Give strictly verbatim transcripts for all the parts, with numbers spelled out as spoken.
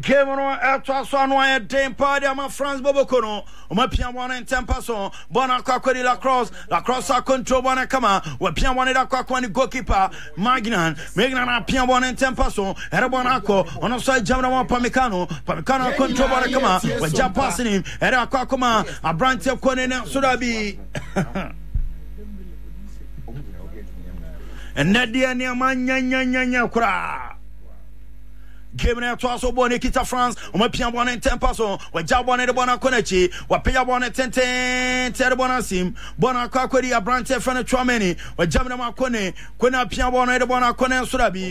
game no eto so no e den party ama France Boboko no o ma pia one and ten passo bona kwakwedi la cross la cross a control bona kama we pia one da kwakwa ni goalkeeper Magnan Magnan na pia one and ten passo ere bona ko ono so jamna wa Pamecano Pamecano control bona kama we ja passing him ere akwakwa ma abrante kone ne so da bi and nadia ni amanya nya nya nya kura game na to aso bo ne kita France o ma pia bon ten passo we ja bon de bona konachi we pia bon ten ten ter bona sim bona kwakwedi abrante fene twameni we jamna ma kone kona pia bon de bona kone surabi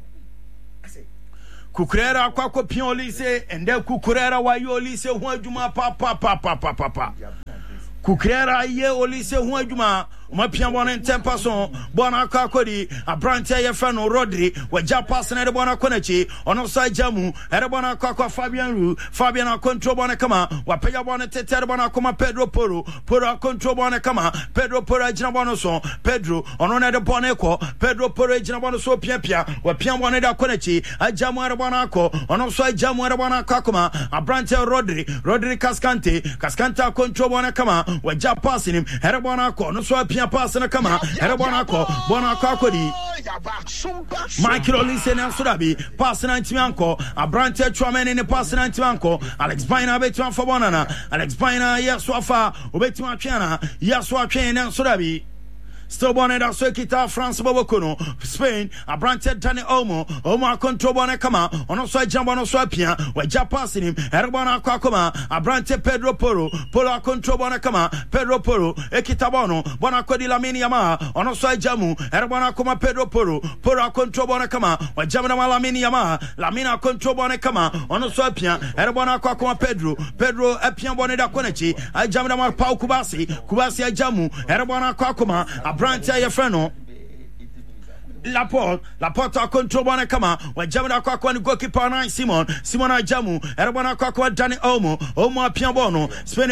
kukurera kwakwo pia olise ende kukurera wa yo olise ho adwuma pa pa pa pa pa pa kukurera ye olise ho adwuma ma pia bona ten passo bona kwakwedi abrante ye fene Rodri we ja pass na de bona konachi ono sa jamu ere bona kwakwa Fabian Ru Fabian a control bona kama wa pia bona tetere bona koma Pedro Porro Porro a control bona kama Pedro Porro agina bona so Pedro ono na de bona ko Pedro Porro agina bona so pia pia wa pia bona da konachi ajamu ere bona ko ono so ajamu ere bona kwakoma abrante Rodri Rodri Cascante Cascante a control bona kama wa ja pass him ere bona ko ono so pia pass na kama ere bona ko bona kwakwedi Michael Olise na Surabi pass na Ntimanko abrante Chouameni ne pass na Ntimanko Alex Baina betima for bonana Alex Baina yeso afa obetima twana yeso atwen na Surabi still bonnet that Kita France Bobokono Spain abrante Dani Olmo Olmo control bona kama ono so jamba no so pia we ja passing him erbona kwakoma abrante Pedro Porro Porro control bona kama Pedro Porro ekita bono bona kodi Lamine Yamal ono so jamu erbona koma Pedro Porro Porro control bona kama we jamba na Lamine Yamal Lamine control bona kama ono so pia erbona kwakoma Pedro Pedro epia bona da konachi ajamba na Pau Kubasi Kubasi ajamu erbona kwakoma abrante ya freno Laporte Laporte a control bona kama wa jamda kwa kwa ni goalkeeper nine Simon Simon ajamu erbona kwa kwa Dani Olmo Olmo apia bono Spain